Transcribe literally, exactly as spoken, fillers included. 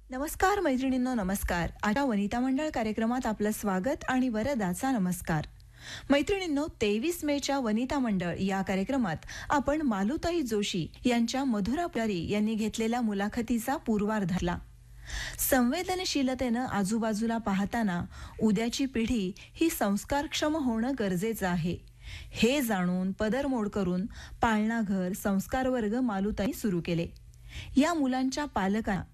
नमस्कार मैत्रिणींनो, नमस्कार. आजच्या वनिता मंडळ कार्यक्रमात आपलं स्वागत आणि वरदाचा नमस्कार. मैत्रिणींनो, तेवीस मेच्या वनिता मंडळ या कार्यक्रमात आपण मालुताई जोशी यांच्या मधुरा पुजारी यांनी घेतलेल्या मुलाखतीचा पूर्वार्ध धरला. संवेदनशीलतेनं आजूबाजूला पाहताना उद्याची पिढी ही संस्कारक्षम होणं गरजेचं आहे, हे जाणून पदरमोड करून पाळणाघर संस्कार वर्ग मालुताई सुरू केले. या मुलांच्या पालकांना